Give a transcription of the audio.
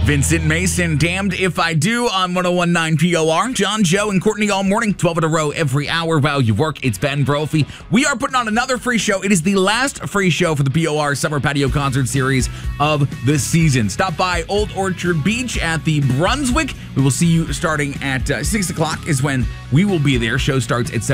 Vincent Mason, Damned If I Do on 101.9 POR. John, Joe, and Courtney all morning, 12 in a row every hour while you work. It's Ben Brophy. We are putting on another free show. It is the last free show for the POR Summer Patio Concert Series of the season. Stop by Old Orchard Beach at the Brunswick. We will see you starting at 6 o'clock is when we will be there. Show starts at 7.